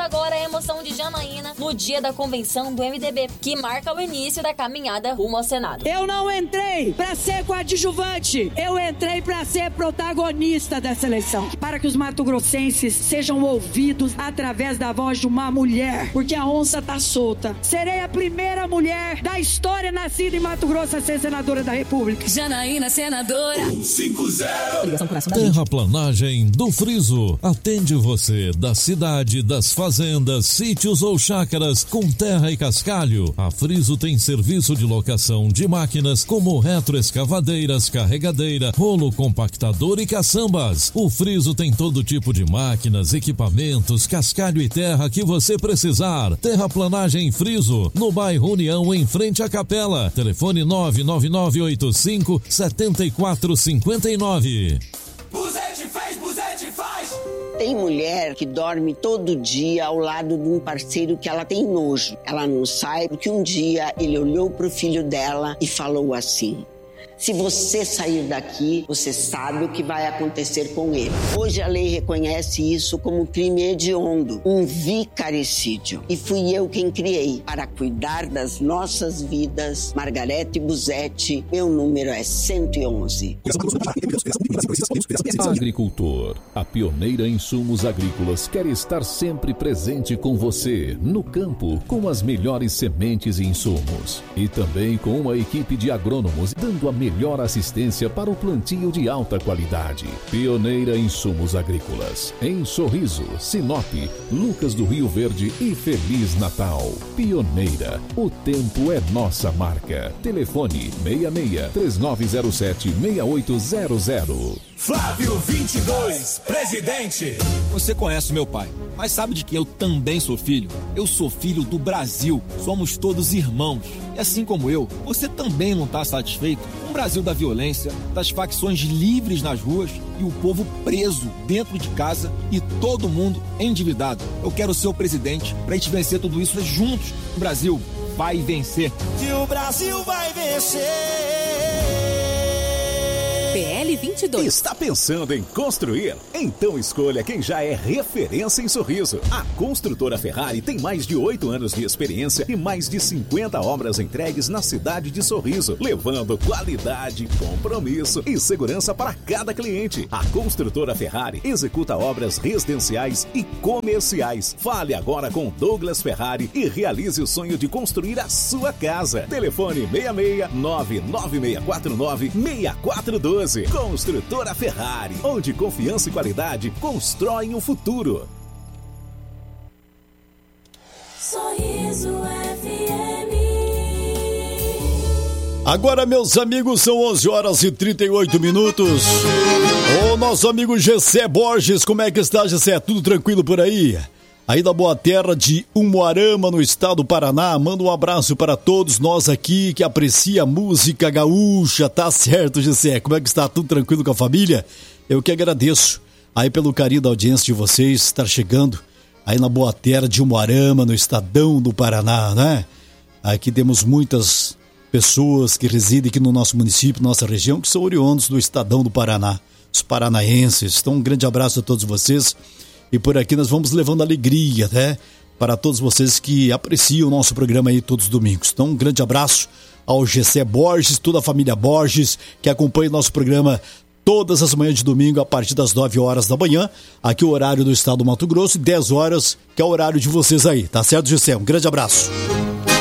agora a emoção de Janaína no dia da convenção do MDB, que marca o início da caminhada rumo ao Senado. Eu não entrei pra ser coadjuvante, eu entrei pra ser protagonista dessa eleição, para que os mato-grossenses sejam ouvidos através da voz de uma mulher, porque a onça tá solta. Serei a primeira mulher da história nascida em Mato Grosso a ser senadora da República. Janaína, senadora. 150. Terraplanagem do Friso. Atende você da cidade, das fazendas, sítios ou chácaras com terra e cascalho. A Friso tem serviço de locação de máquinas como retroescavadeiras, carregadeira, rolo compactador e caçambas. O Friso tem todo tipo de máquinas, equipamentos, cascalho e terra que você precisar. Terraplanagem Friso, no bairro União, em frente à Capela. Telefone 99985-7459. Buzete faz! Tem mulher que dorme todo dia ao lado de um parceiro que ela tem nojo. Ela não sai porque um dia ele olhou pro filho dela e falou assim: se você sair daqui, você sabe o que vai acontecer com ele. Hoje a lei reconhece isso como crime hediondo, um vicaricídio. E fui eu quem criei para cuidar das nossas vidas. Margarete Buzete, meu número é 111. Agricultor, a pioneira em insumos agrícolas, quer estar sempre presente com você, no campo, com as melhores sementes e insumos. E também com uma equipe de agrônomos, dando a melhor assistência para o plantio de alta qualidade. Pioneira em insumos agrícolas. Em Sorriso, Sinop, Lucas do Rio Verde e Feliz Natal. Pioneira, o tempo é nossa marca. Telefone 66-3907-6800. Flávio 22, presidente. Você conhece meu pai, mas sabe de que eu também sou filho? Eu sou filho do Brasil. Somos todos irmãos. E assim como eu, você também não está satisfeito com o Brasil da violência, das facções livres nas ruas e o povo preso dentro de casa e todo mundo endividado. Eu quero ser o presidente para a gente vencer tudo isso juntos. O Brasil vai vencer. E o Brasil vai vencer. PL 22. Está pensando em construir? Então escolha quem já é referência em Sorriso. A Construtora Ferrari tem mais de 8 anos de experiência e mais de 50 obras entregues na cidade de Sorriso, levando qualidade, compromisso e segurança para cada cliente. A Construtora Ferrari executa obras residenciais e comerciais. Fale agora com Douglas Ferrari e realize o sonho de construir a sua casa. Telefone 66-99649-6412. Construtora Ferrari, onde confiança e qualidade constroem o futuro. Sorriso FM. Agora, meus amigos, são 11h38. O nosso amigo Gessé Borges, como é que está, Gessé? Tudo tranquilo por aí? Aí da boa terra de Umuarama, no estado do Paraná. Manda um abraço para todos nós aqui que aprecia a música gaúcha. Tá certo, Gessé? Como é que está? Tudo tranquilo com a família? Eu que agradeço aí pelo carinho da audiência de vocês, estar chegando aí na boa terra de Umuarama, no estadão do Paraná, né? Aqui temos muitas pessoas que residem aqui no nosso município, nossa região, que são oriundos do estadão do Paraná, os paranaenses. Então, um grande abraço a todos vocês. E por aqui nós vamos levando alegria, né? Para todos vocês que apreciam o nosso programa aí todos os domingos. Então, um grande abraço ao Gessé Borges, toda a família Borges, que acompanha o nosso programa todas as manhãs de domingo, a partir das 9 horas da manhã. Aqui o horário do estado do Mato Grosso, e 10 horas, que é o horário de vocês aí. Tá certo, Gessé? Um grande abraço.